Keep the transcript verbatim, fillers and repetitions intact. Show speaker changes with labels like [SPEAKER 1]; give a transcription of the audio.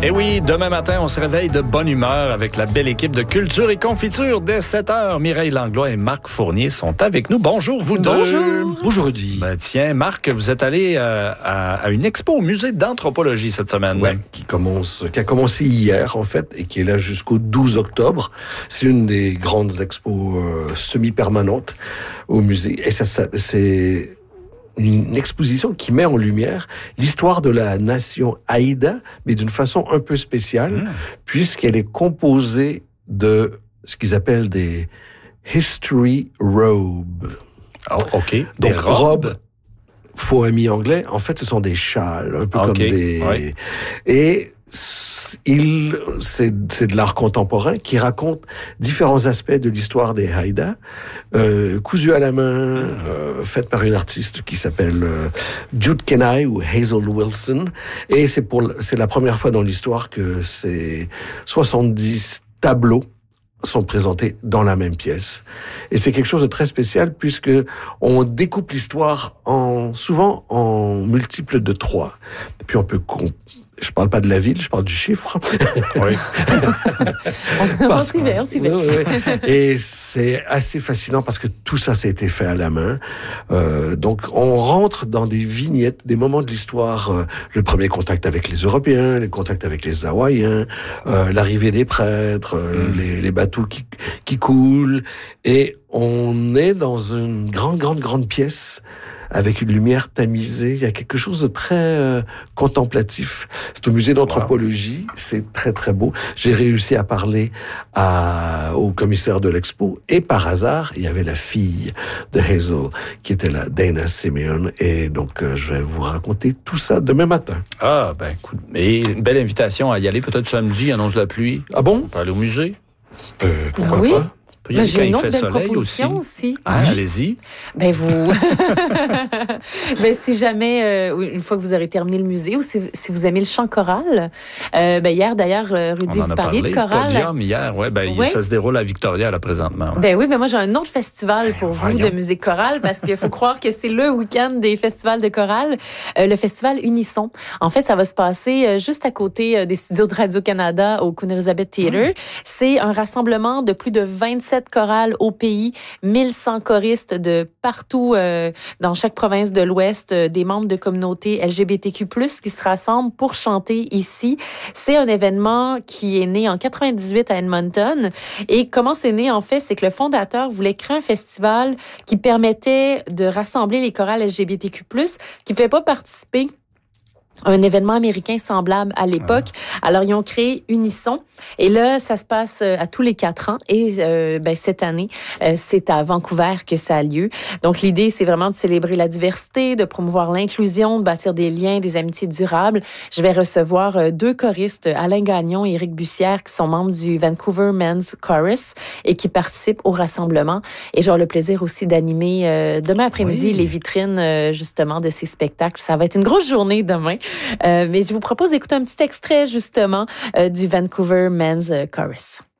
[SPEAKER 1] Et oui, demain matin, on se réveille de bonne humeur avec la belle équipe de Culture et Confiture. Dès sept heures, Mireille Langlois et Marc Fournier sont avec nous. Bonjour, vous deux.
[SPEAKER 2] Bonjour.
[SPEAKER 3] Bonjour, Rudy.
[SPEAKER 1] Ben, tiens, Marc, vous êtes allé euh, à, à une expo au musée d'anthropologie cette semaine.
[SPEAKER 3] Ouais, qui commence, qui a commencé hier, en fait, et qui est là jusqu'au douze octobre. C'est une des grandes expos euh, semi-permanentes au musée. Et ça, ça c'est une exposition qui met en lumière l'histoire de la nation Haïda, mais d'une façon un peu spéciale, mmh. puisqu'elle est composée de ce qu'ils appellent des history robes.
[SPEAKER 1] Oh, OK.
[SPEAKER 3] Donc,
[SPEAKER 1] des
[SPEAKER 3] robes,
[SPEAKER 1] robes,
[SPEAKER 3] faux ami anglais, en fait, ce sont des châles, un peu
[SPEAKER 1] okay.
[SPEAKER 3] comme des...
[SPEAKER 1] Oui.
[SPEAKER 3] Et il, c'est, c'est de l'art contemporain qui raconte différents aspects de l'histoire des Haïda, euh, cousus à la main, mmh. euh, faite par une artiste qui s'appelle euh, Jude Kenai ou Hazel Wilson. Et c'est pour, c'est la première fois dans l'histoire que ces soixante-dix tableaux sont présentés dans la même pièce. Et c'est quelque chose de très spécial puisque on découpe l'histoire en, souvent en multiples de trois. Et puis on peut comp- Je parle pas de la ville, je parle du chiffre.
[SPEAKER 1] Oui.
[SPEAKER 2] on s'y va, on s'y va.
[SPEAKER 3] Oui, oui. Et c'est assez fascinant parce que tout ça, ça a été fait à la main. Euh, donc, on rentre dans des vignettes, des moments de l'histoire. Euh, le premier contact avec les Européens, les contacts avec les Hawaïens, euh, l'arrivée des prêtres, euh, mm. les, les bateaux qui, qui coulent. Et on est dans une grande, grande, grande pièce avec une lumière tamisée. Il y a quelque chose de très euh, contemplatif. C'est au musée d'anthropologie. Wow. C'est très, très beau. J'ai réussi à parler à, au commissaire de l'expo. Et par hasard, il y avait la fille de Hazel qui était là, Dana Simeon. Et donc, euh, je vais vous raconter tout ça demain matin.
[SPEAKER 1] Ah, ben, écoute. Et une belle invitation à y aller peut-être samedi, annonce la pluie.
[SPEAKER 3] Ah bon?
[SPEAKER 1] On peut aller au musée.
[SPEAKER 3] Euh, pourquoi
[SPEAKER 2] oui.
[SPEAKER 3] pas?
[SPEAKER 2] Ben, j'ai une autre belle proposition aussi. aussi.
[SPEAKER 1] Ah, oui. Allez-y.
[SPEAKER 2] Ben vous, ben si jamais euh, une fois que vous aurez terminé le musée ou si, si vous aimez le chant choral, euh, ben hier d'ailleurs Rudy vous parliez de choral.
[SPEAKER 1] Podium hier, ouais, ben oui. Ça se déroule à Victoria là présentement. Ouais.
[SPEAKER 2] Ben oui, ben moi j'ai un autre festival
[SPEAKER 1] ben,
[SPEAKER 2] pour
[SPEAKER 1] voyons.
[SPEAKER 2] vous de musique chorale parce qu'il faut croire que c'est le week-end des festivals de chorale, euh, le festival Unisson. En fait, ça va se passer euh, juste à côté euh, des studios de Radio-Canada au Queen Elizabeth Theatre. Mmh. C'est un rassemblement de plus de vingt-sept chorales au pays, mille cent choristes de partout euh, dans chaque province de l'Ouest, euh, des membres de communautés L G B T Q plus, qui se rassemblent pour chanter ici. C'est un événement qui est né en quatre-vingt-dix-huit à Edmonton. Et comment c'est né, en fait, c'est que le fondateur voulait créer un festival qui permettait de rassembler les chorales L G B T Q plus, qui ne pouvaient pas participer à un événement américain semblable à l'époque. Ah. Alors, ils ont créé Unisson. Et là, ça se passe à tous les quatre ans. Et euh, ben, cette année, euh, c'est à Vancouver que ça a lieu. Donc, l'idée, c'est vraiment de célébrer la diversité, de promouvoir l'inclusion, de bâtir des liens, des amitiés durables. Je vais recevoir euh, deux choristes, Alain Gagnon et Éric Bussière, qui sont membres du Vancouver Men's Chorus et qui participent au rassemblement. Et j'aurai le plaisir aussi d'animer euh, demain après-midi oui. les vitrines, euh, justement, de ces spectacles. Ça va être une grosse journée demain. Euh, mais je vous propose d'écouter un petit extrait, justement, euh, du Vancouver Men's Chorus.